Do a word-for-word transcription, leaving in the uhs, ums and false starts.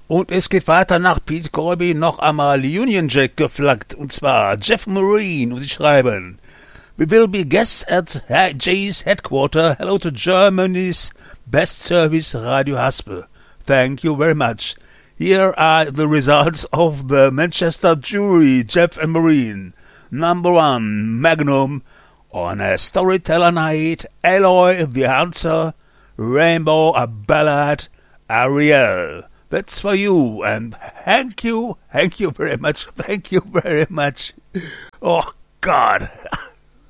Und es geht weiter nach Pete Colby, noch einmal Union Jack geflaggt, und zwar Jeff Marine, und sie schreiben: We will be guests at Jay's headquarter. Hello to Germany's best service, Radio Haspel. Thank you very much. Here are the results of the Manchester jury, Jeff and Marine. Number one, Magnum. On a storyteller night, Alloy, The Answer, Rainbow, A Ballad, Ariel. That's for you, and thank you, thank you very much, thank you very much. Oh, God.